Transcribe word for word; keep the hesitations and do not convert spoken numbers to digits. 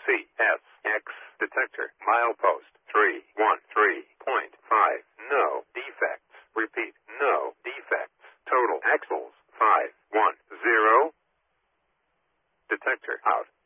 C S X detector. Milepost three one three point five. No defects. Repeat, no defects. Total axles five one zero. Detector out.